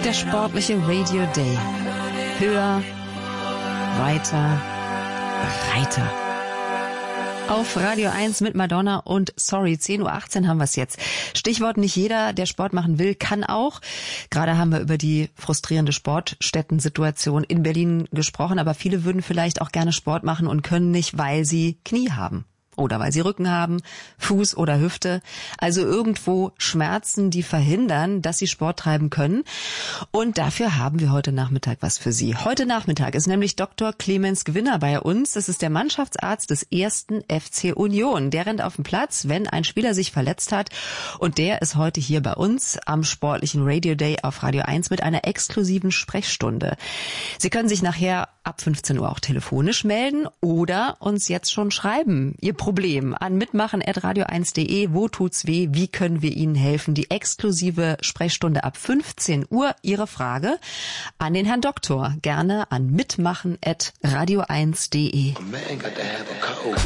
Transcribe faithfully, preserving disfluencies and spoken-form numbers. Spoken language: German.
der sportliche Radio Day. Höher, weiter, breiter. Auf Radio eins mit Madonna und Sorry, zehn Uhr achtzehn haben wir es jetzt. Stichwort: nicht jeder, der Sport machen will, kann auch. Gerade haben wir über die frustrierende Sportstätten-Situation in Berlin gesprochen, aber viele würden vielleicht auch gerne Sport machen und können nicht, weil sie Knie haben. Oder weil sie Rücken haben, Fuß oder Hüfte. Also irgendwo Schmerzen, die verhindern, dass sie Sport treiben können. Und dafür haben wir heute Nachmittag was für Sie. Heute Nachmittag ist nämlich Doktor Clemens Gewinner bei uns. Das ist der Mannschaftsarzt des ersten F C Union. Der rennt auf den Platz, wenn ein Spieler sich verletzt hat. Und der ist heute hier bei uns am sportlichen Radio Day auf Radio eins mit einer exklusiven Sprechstunde. Sie können sich nachher ab fünfzehn Uhr auch telefonisch melden oder uns jetzt schon schreiben. Ihr Problem an mitmachen at radio eins punkt de. Wo tut's weh? Wie können wir Ihnen helfen? Die exklusive Sprechstunde ab fünfzehn Uhr. Ihre Frage an den Herrn Doktor. Gerne an mitmachen at radio eins punkt de.